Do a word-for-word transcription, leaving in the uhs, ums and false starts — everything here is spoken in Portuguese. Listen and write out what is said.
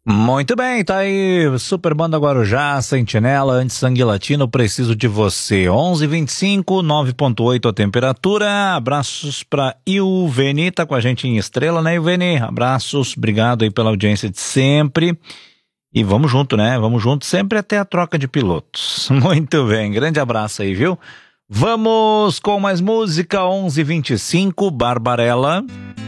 Muito bem, tá aí, Super Banda Guarujá, Sentinela, Anti-Sangue Latino, Preciso de Você, onze e vinte e cinco, nove ponto oito a temperatura. Abraços pra Ilveni, tá com a gente em Estrela, né, Ilveni? Abraços, obrigado aí pela audiência de sempre. E vamos junto, né? Vamos junto sempre até a troca de pilotos. Muito bem, grande abraço aí, viu? Vamos com mais música, onze e vinte e cinco, Barbarella.